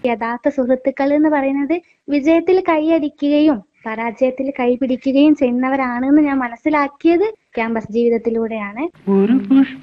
യഥാർത്ഥ സുഹൃത്തുക്കൾ എന്ന് പറയുന്നത് വിജയത്തിൽ കൈയടിക്കുകയും പരാജയത്തിൽ കൈപിടിക്കുകയും ചെയ്യുന്നവരാണെന്ന് ഞാൻ മനസ്സിലാക്കിയത് ക്യാമ്പസ് ജീവിതത്തിലൂടെയാണ്. ഒരു പുഷ്പ